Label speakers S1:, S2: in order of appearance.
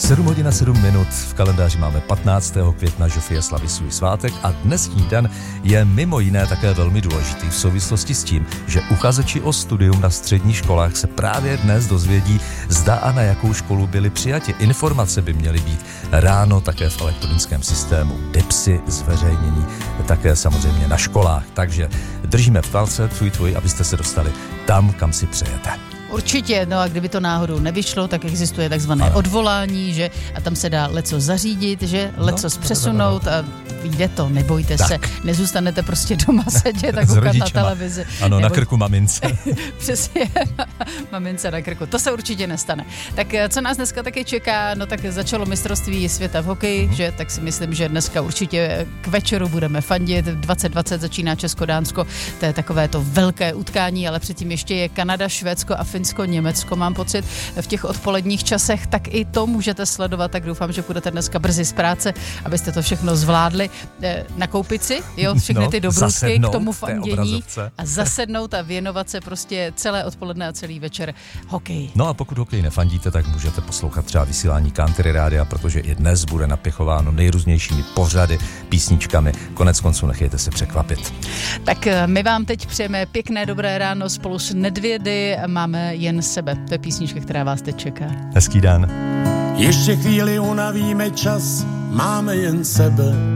S1: 7:07 v kalendáři máme 15. května, Žofie slaví svůj svátek a dnešní den je mimo jiné také velmi důležitý v souvislosti s tím, že uchazeči o studium na středních školách se právě dnes dozvědí, zda a na jakou školu byli přijati. Informace by měly být ráno také v elektronickém systému DIPSy zveřejnění, také samozřejmě na školách. Takže držíme v palce tvůj, abyste se dostali tam, kam si přejete.
S2: Určitě, no a kdyby to náhodou nevyšlo, tak existuje takzvané odvolání, že a tam se dá leco zařídit, že leco přesunout a jde to, nebojte se, nezůstanete prostě doma sedět a koukat na televizi.
S1: Ano, na krku mamince.
S2: Přesně, mamince na krku, to se určitě nestane. Tak co nás dneska taky čeká, no tak začalo mistrovství světa v hokeji, že tak si myslím, že dneska určitě k večeru budeme fandit, 2020 začíná Česko-Dánsko, to je takové to velké utkání, ale předtím ještě je Kanada, Švédsko a Finsko, Německo, mám pocit, v těch odpoledních časech, tak i to můžete sledovat, tak doufám, že budete dneska brzy z práce, abyste to všechno zvládli, nakoupit si, jo, všechny ty dobrůdky k tomu fandění a zasednout a věnovat se prostě celé odpoledne a celý večer hokeji.
S1: No a pokud hokej nefandíte, tak můžete poslouchat třeba vysílání Country Rádia, protože i dnes bude napěchováno nejrůznějšími pořady, písničkami, konec konců nechejte se překvapit.
S2: Tak my vám teď přejeme pěkné dobré ráno spolu s Nedvědy, máme Jen sebe, to je písnička, která vás teď čeká.
S1: Hezký den.
S3: Ještě chvíli unavíme čas, máme jen sebe.